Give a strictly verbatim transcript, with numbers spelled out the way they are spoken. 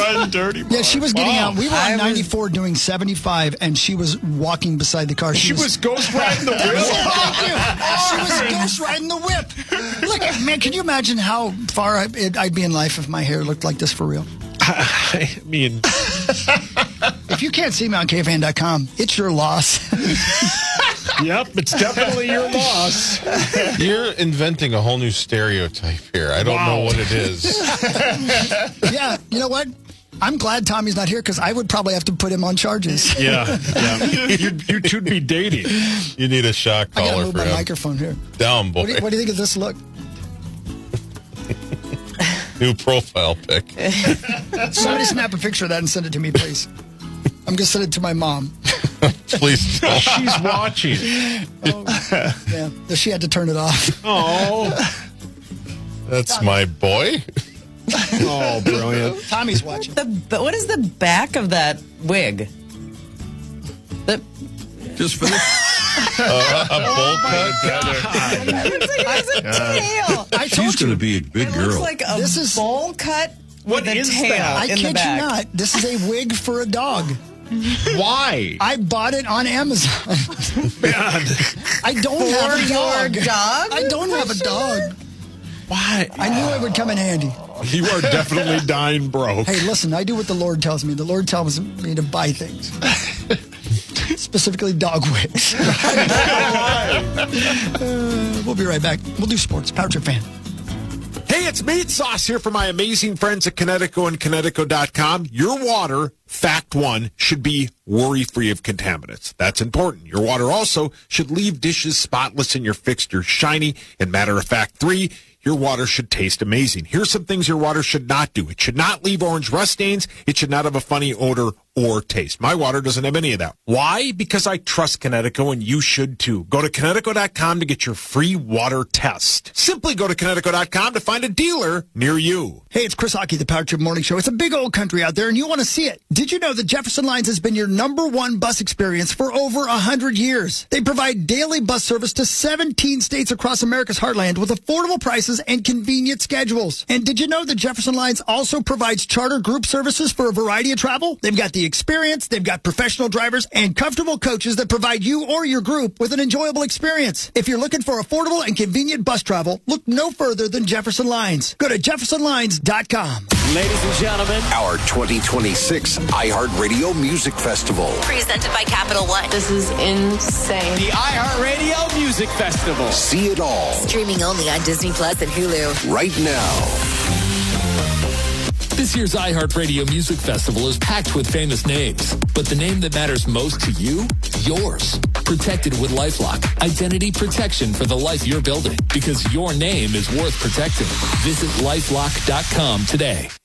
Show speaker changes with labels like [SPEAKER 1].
[SPEAKER 1] run, dirty boy.
[SPEAKER 2] Yeah, she was getting
[SPEAKER 3] Wow.
[SPEAKER 2] out. We were
[SPEAKER 3] I
[SPEAKER 2] on
[SPEAKER 3] was-
[SPEAKER 2] ninety-four doing seventy-five, and she was walking beside the car.
[SPEAKER 1] She was ghost riding the
[SPEAKER 2] That was
[SPEAKER 1] wheel.
[SPEAKER 2] it, thank you. She was ghost riding the whip. Look, man, can you imagine how far I, it, I'd be in life if my hair looked like this for real?
[SPEAKER 1] I mean,
[SPEAKER 2] If you can't see me on K F A N dot com, it's your loss.
[SPEAKER 1] yep, it's definitely your loss.
[SPEAKER 4] You're inventing a whole new stereotype here. I don't
[SPEAKER 1] Wow.
[SPEAKER 4] know what it is.
[SPEAKER 2] Yeah, you know what? I'm glad Tommy's not here because I would probably have to put him on charges.
[SPEAKER 1] Yeah, yeah. You, you two'd be dating.
[SPEAKER 4] You need a shock
[SPEAKER 2] I gotta
[SPEAKER 4] collar
[SPEAKER 2] move
[SPEAKER 4] for
[SPEAKER 2] my
[SPEAKER 4] him.
[SPEAKER 2] microphone here.
[SPEAKER 4] Down, boy.
[SPEAKER 2] What do, you, what do you think of this look?
[SPEAKER 4] New profile pic.
[SPEAKER 2] Somebody snap a picture of that and send it to me, please. I'm going to send it to my mom.
[SPEAKER 4] Please don't.
[SPEAKER 1] She's watching.
[SPEAKER 2] Oh, yeah, she had to turn it off.
[SPEAKER 1] Oh,
[SPEAKER 4] That's my boy.
[SPEAKER 1] oh, brilliant.
[SPEAKER 2] Tommy's watching.
[SPEAKER 3] The, but what is the back of that wig? The,
[SPEAKER 5] Just finished.
[SPEAKER 4] Uh, a bowl cut.
[SPEAKER 3] it looks like it has a tail.
[SPEAKER 2] I told
[SPEAKER 5] She's going
[SPEAKER 2] you.
[SPEAKER 5] to be a big
[SPEAKER 3] It
[SPEAKER 5] girl.
[SPEAKER 3] looks like a
[SPEAKER 2] This is-
[SPEAKER 3] bowl cut
[SPEAKER 1] What
[SPEAKER 3] with a
[SPEAKER 1] is
[SPEAKER 3] tail
[SPEAKER 1] that?
[SPEAKER 2] I
[SPEAKER 3] in the
[SPEAKER 2] kid you
[SPEAKER 3] back.
[SPEAKER 2] not. This is a wig for a dog.
[SPEAKER 1] Why?
[SPEAKER 2] I bought it on Amazon.
[SPEAKER 1] Man.
[SPEAKER 2] I don't
[SPEAKER 3] For
[SPEAKER 2] have a
[SPEAKER 3] your
[SPEAKER 2] dog.
[SPEAKER 3] dog?
[SPEAKER 2] I don't have a dog.
[SPEAKER 1] Why?
[SPEAKER 2] I knew it would come in handy.
[SPEAKER 1] You are definitely dying broke.
[SPEAKER 2] Hey, listen, I do what the Lord tells me. The Lord tells me to buy things. Specifically dog wigs. uh, we'll be right back. We'll do sports. Power Trip Fan.
[SPEAKER 1] Hey, it's Meat Sauce here for my amazing friends at Connecticut and Connecticut dot com. Your water, fact one, should be worry-free of contaminants. That's important. Your water also should leave dishes spotless and your fixtures shiny. And matter of fact three, your water should taste amazing. Here's some things your water should not do. It should not leave orange rust stains. It should not have a funny odor or taste. My water doesn't have any of that. Why? Because I trust Connecticut, and you should too. Go to Connecticut dot com to get your free water test. Simply go to Connecticut dot com to find a dealer near you.
[SPEAKER 2] Hey, it's Chris Hockey, the Power Trip Morning Show. It's a big old country out there, and you want to see it. Did you know that Jefferson Lines has been your number one bus experience for over one hundred years? They provide daily bus service to seventeen states across America's heartland with affordable prices and convenient schedules. And did you know that Jefferson Lines also provides charter group services for a variety of travel? They've got the experience, they've got professional drivers, and comfortable coaches that provide you or your group with an enjoyable experience. If you're looking for affordable and convenient bus travel, look no further than Jefferson Lines. Go to Jefferson Lines dot com.
[SPEAKER 6] Ladies and gentlemen,
[SPEAKER 7] Our twenty twenty-six iHeartRadio Music Festival.
[SPEAKER 8] Presented by Capital One.
[SPEAKER 9] This is insane.
[SPEAKER 6] the iHeartRadio Music Festival.
[SPEAKER 7] See it all
[SPEAKER 8] Streaming only on Disney Plus and Hulu.
[SPEAKER 7] right now.
[SPEAKER 10] This year's iHeartRadio Music Festival is packed with famous names, but the name that matters most to you? Yours. Protected with LifeLock. Identity protection for the life you're building, because your name is worth protecting. Visit lifelock dot com today.